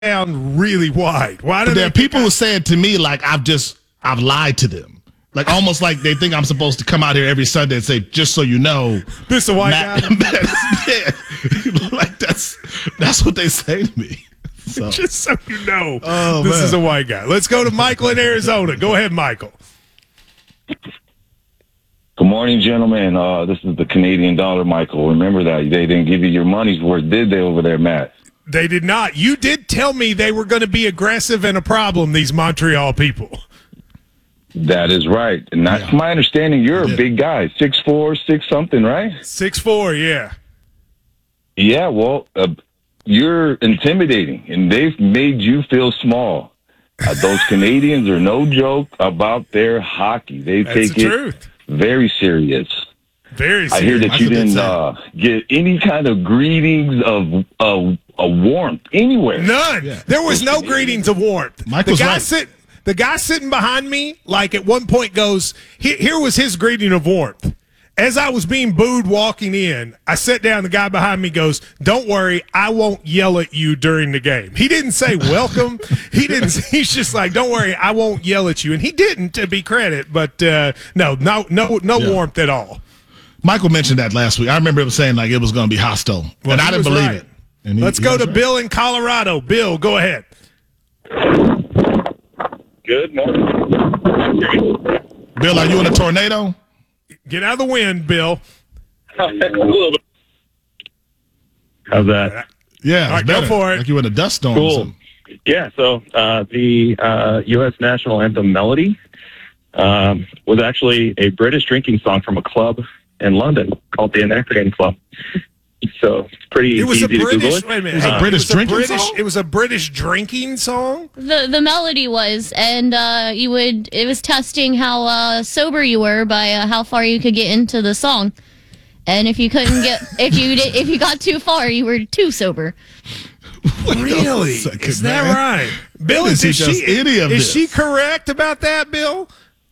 down really wide. Why do there are people who say it to me like I've lied to them. Like almost like they think I'm supposed to come out here every Sunday and say, just so you know, this a white guy. Like that's what they say to me. So. Just so you know, this is a white guy. Let's go to Michael in Arizona. Go ahead, Michael. Good morning, gentlemen. This is the Canadian dollar, Michael. Remember that. They didn't give you your money's worth, did they, over there, Matt? They did not. You did tell me they were going to be aggressive and a problem, these Montreal people. That is right. And that's my understanding. You're a big guy, 6'4", 6 something, right? 6'4", yeah. Yeah, well, you're intimidating, and they've made you feel small. Those Canadians are no joke about their hockey. They take it very serious. Very serious. I hear that you didn't get any kind of greetings of warmth anywhere. None. Yeah. There was no greetings of warmth. The guy sitting behind me, like at one point goes, here was his greeting of warmth. As I was being booed walking in, I sat down. The guy behind me goes, "Don't worry, I won't yell at you during the game." He didn't say welcome. He didn't. He's just like, "Don't worry, I won't yell at you." And he didn't, to be credit. But no warmth at all. Michael mentioned that last week. I remember him saying like it was going to be hostile, and I didn't believe it. And Let's go to Bill in Colorado. Bill, go ahead. Good morning. Bill, are you in a tornado? Get out of the wind, Bill. A little bit. How's that? Yeah, all right, go for it. Like you in a dust storm. Cool. Yeah, so the U.S. national anthem melody was actually a British drinking song from a club in London called the Anacreon Club. So it's pretty easy to Google it. Wait a minute. It was a British drinking song? It was a British drinking song? The melody was, and it was testing how sober you were by how far you could get into the song. And if you couldn't get, if you got too far, you were too sober. Really? Is that right? Bill, is she correct about that, Bill?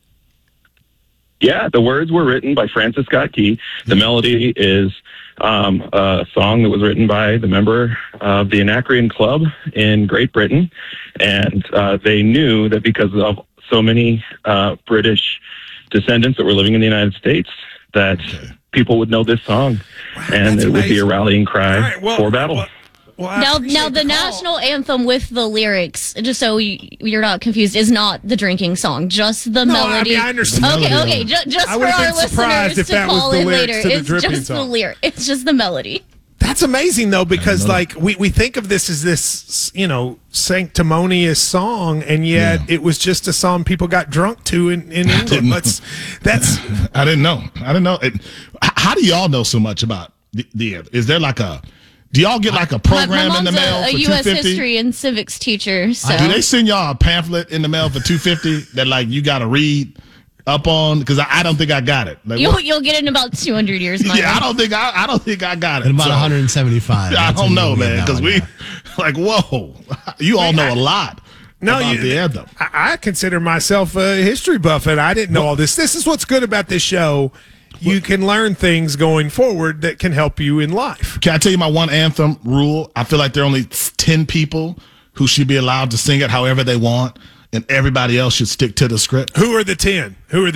Yeah, the words were written by Francis Scott Key. The melody is a song that was written by the member of the Anacreon Club in Great Britain. And they knew that because of so many British descendants that were living in the United States, that people would know this song. Wow, and it would be a rallying cry for battle. Now the national anthem with the lyrics, just so you're not confused, is not the drinking song, just the melody. I understand. Okay, just for our listeners to call in later, it's just the lyric. It's just the melody. That's amazing, though, because like we think of this as this, sanctimonious song, and yet it was just a song people got drunk to in England. That's I didn't know. How do y'all know so much about the is there like a? Do y'all get like a program in the mail for $250? A U.S. history and civics teacher. So. Do they send y'all a pamphlet in the mail for $250 that like you got to read up on? Because I don't think I got it. Like, you'll get it in about 200 years. Yeah, I don't think I got it. In about 175. I don't know, man. Because we like whoa, you all know a lot. About the anthem. I consider myself a history buff, and I didn't know all this. This is what's good about this show. You can learn things going forward that can help you in life. Can I tell you my one anthem rule? I feel like there are only 10 people who should be allowed to sing it however they want, and everybody else should stick to the script. Who are the 10?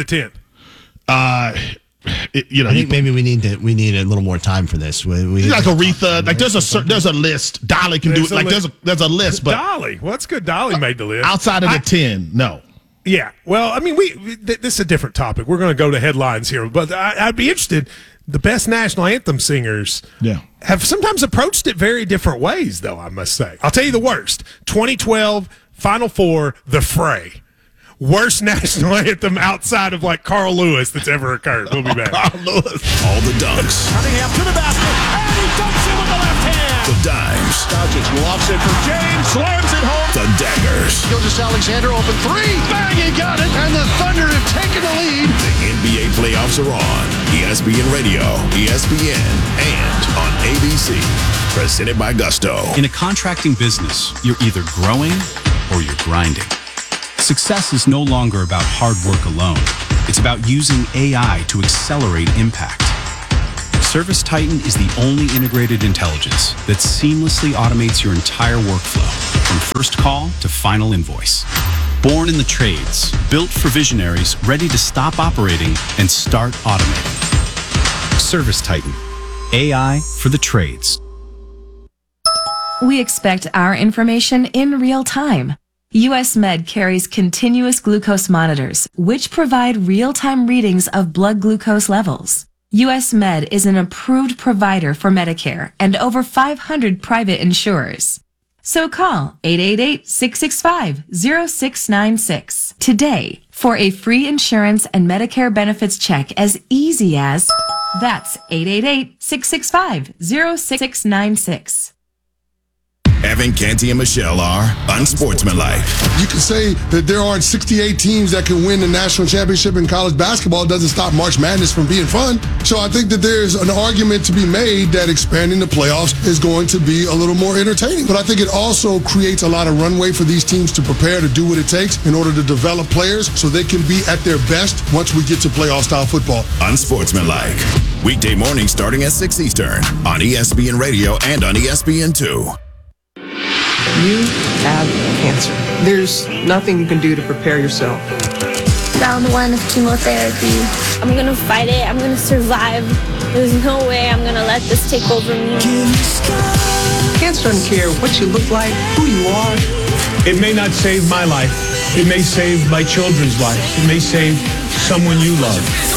I think maybe we need a little more time for this. We like Aretha. Like there's a list. Dolly can do it. Like there's a list. But Dolly, well, that's good. Dolly made the list. Outside of the 10, no. Yeah, well, I mean, this is a different topic. We're going to go to headlines here, but I'd be interested. The best national anthem singers have sometimes approached it very different ways, though, I must say. I'll tell you the worst. 2012, Final Four, The Fray. Worst national anthem outside of, like, Carl Lewis that's ever occurred. We'll be back. Carl Lewis. All the dunks. Cunningham to the basket, and he dunks it with the left hand. The dimes. Doncic lofts it for James, slams it home. The daggers. Gilgeous-Alexander open three. Bang, he got it. And the Thunder have taken the lead. The NBA playoffs are on. ESPN Radio, ESPN, and on ABC. Presented by Gusto. In a contracting business, you're either growing or you're grinding. Success is no longer about hard work alone. It's about using AI to accelerate impact. ServiceTitan is the only integrated intelligence that seamlessly automates your entire workflow, from first call to final invoice. Born in the trades, built for visionaries ready to stop operating and start automating. ServiceTitan, AI for the trades. We expect our information in real time. US Med carries continuous glucose monitors, which provide real-time readings of blood glucose levels. US Med is an approved provider for Medicare and over 500 private insurers. So call 888-665-0696 today for a free insurance and Medicare benefits check as easy as that's 888-665-0696. Evan Canty and Michelle are unsportsmanlike. You can say that there aren't 68 teams that can win the national championship in college basketball. It doesn't stop March Madness from being fun. So I think that there's an argument to be made that expanding the playoffs is going to be a little more entertaining. But I think it also creates a lot of runway for these teams to prepare to do what it takes in order to develop players so they can be at their best once we get to playoff-style football. Unsportsmanlike. Weekday morning starting at 6 Eastern on ESPN Radio and on ESPN2. You have cancer. There's nothing you can do to prepare yourself. Round 1 of chemotherapy. I'm gonna fight it. I'm gonna survive. There's no way I'm gonna let this take over me. Cancer doesn't care what you look like, who you are. It may not save my life. It may save my children's lives. It may save someone you love.